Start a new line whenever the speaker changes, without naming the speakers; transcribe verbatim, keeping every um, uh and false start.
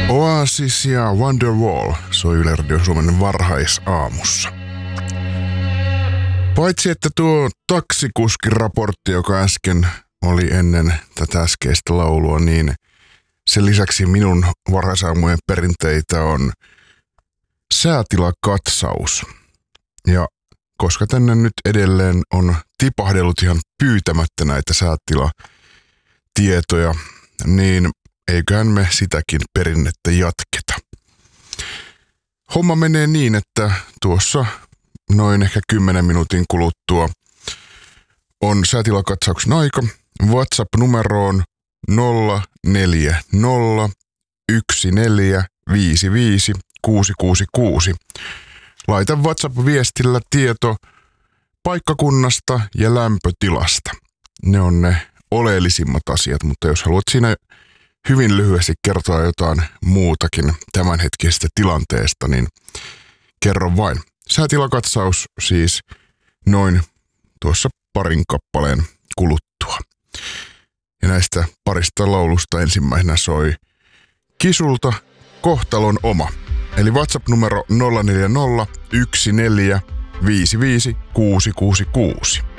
Oasis ja Wonderwall soi Yle Radio Suomen varhaisaamussa. Paitsi että tuo taksikuskiraportti, joka äsken oli ennen tätä äskeistä laulua, niin sen lisäksi minun varhaisaamujen perinteitä on säätilakatsaus. Ja koska tänne nyt edelleen on tipahdellut ihan pyytämättä näitä säätilatietoja, niin eiköhän me sitäkin perinnettä jatketa. Homma menee niin, että tuossa noin ehkä kymmenen minuutin kuluttua on säätilakatsauksen aika. WhatsApp-numeroon nolla neljä nolla yksi neljä viisi viisi kuusi kuusi kuusi. Laita WhatsApp-viestillä tieto paikkakunnasta ja lämpötilasta. Ne on ne oleellisimmat asiat, mutta jos haluat siinä hyvin lyhyesti kertoa jotain muutakin tämänhetkisestä tilanteesta, niin kerro vain. Säätilakatsaus siis noin tuossa parin kappaleen kuluttua. Ja näistä parista laulusta ensimmäisenä soi Kisulta Kohtalon oma. Eli WhatsApp-numero nolla neljä nolla yksi neljä viisi viisi kuusi kuusi kuusi.